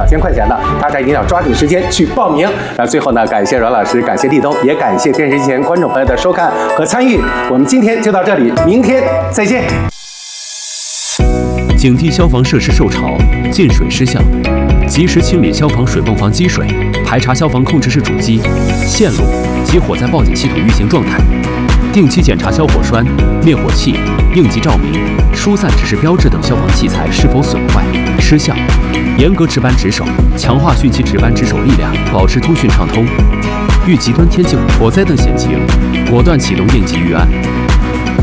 块钱的，大家一定要抓紧时间去报名。那最后呢，感谢阮老师，感谢立冬，也感谢电视机前观众朋友的收看和参与。我们今天就到这里，明天再见。 警惕消防设施受潮、进水失效，及时清理消防水泵房积水，排查消防控制室主机、线路及火灾报警系统运行状态，定期检查消火栓、灭火器、应急照明、疏散指示标志等消防器材是否损坏、失效，严格值班值守，强化汛期值班值守力量，保持通讯畅通。遇极端天气、火灾等险情，果断启动应急预案。